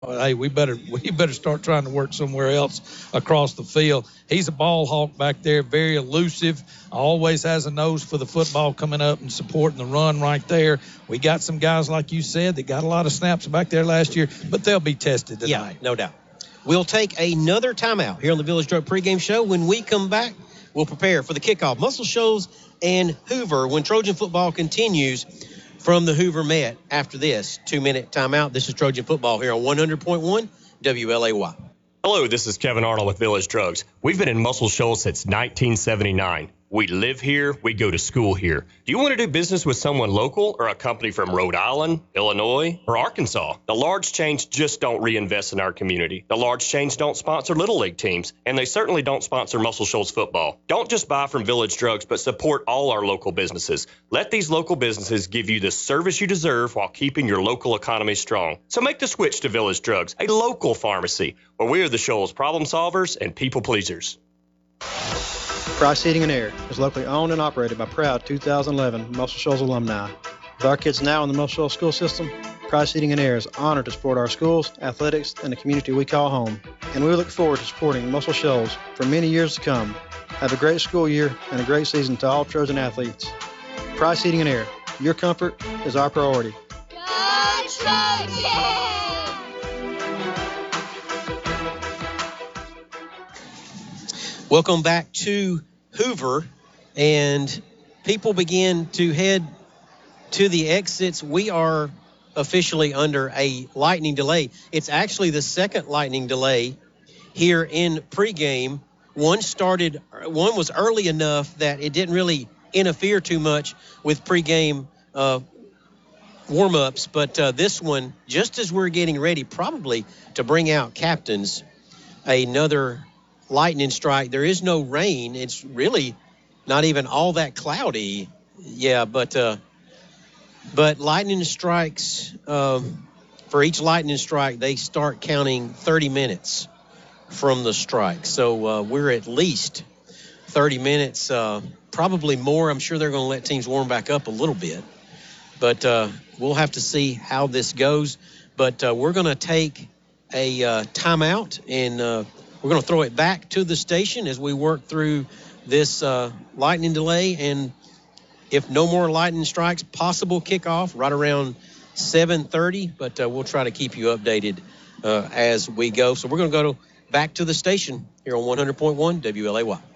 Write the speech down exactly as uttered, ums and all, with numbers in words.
hey, we better we better start trying to work somewhere else across the field. He's a ball hawk back there, very elusive, always has a nose for the football coming up and supporting the run right there. We got some guys, like you said, that got a lot of snaps back there last year, but they'll be tested tonight. Yeah, no doubt. We'll take another timeout here on the Village Drug pregame show. When we come back, we'll prepare for the kickoff. Muscle Shoals and Hoover when Trojan football continues from the Hoover Met after this two-minute timeout. This is Trojan football here on one hundred point one W L A Y. Hello, this is Kevin Arnold with Village Drugs. We've been in Muscle Shoals since nineteen seventy-nine. We live here. We go to school here. Do you want to do business with someone local or a company from Rhode Island, Illinois, or Arkansas? The large chains just don't reinvest in our community. The large chains don't sponsor Little League teams, and they certainly don't sponsor Muscle Shoals football. Don't just buy from Village Drugs, but support all our local businesses. Let these local businesses give you the service you deserve while keeping your local economy strong. So make the switch to Village Drugs, a local pharmacy, where we are the Shoals problem solvers and people pleasers. Price Heating and Air is locally owned and operated by proud two thousand eleven Muscle Shoals alumni. With our kids now in the Muscle Shoals school system, Price Heating and Air is honored to support our schools, athletics, and the community we call home. And we look forward to supporting Muscle Shoals for many years to come. Have a great school year and a great season to all Trojan athletes. Price Heating and Air, your comfort is our priority. Go Trojans! Welcome back to Hoover, and people begin to head to the exits. We are officially under a lightning delay. It's actually the second lightning delay here in pregame. One started, one was early enough that it didn't really interfere too much with pregame uh, warm-ups, but uh, this one, just as we're getting ready probably to bring out captains, another lightning strike. There is no rain. It's really not even all that cloudy. Yeah, but uh, but lightning strikes, um, for each lightning strike, they start counting thirty minutes from the strike. So uh, we're at least thirty minutes, uh, probably more. I'm sure they're going to let teams warm back up a little bit. But uh, we'll have to see how this goes. But uh, we're going to take a uh, timeout, and uh, we're going to throw it back to the station as we work through this uh, lightning delay. And if no more lightning strikes, possible kickoff right around seven thirty. But uh, we'll try to keep you updated uh, as we go. So we're going to go to, back to the station here on one hundred point one W L A Y.